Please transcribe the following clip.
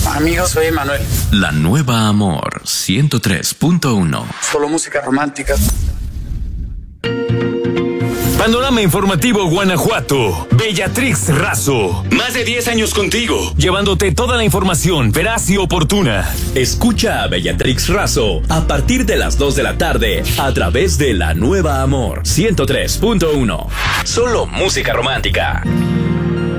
Amigos, soy Manuel. La Nueva Amor 103.1. Solo música romántica. Panorama Informativo Guanajuato. Bellatrix Razo. Más de 10 años contigo. Llevándote toda la información veraz y oportuna. Escucha a Bellatrix Razo a partir de las 2 de la tarde a través de La Nueva Amor 103.1. Solo música romántica.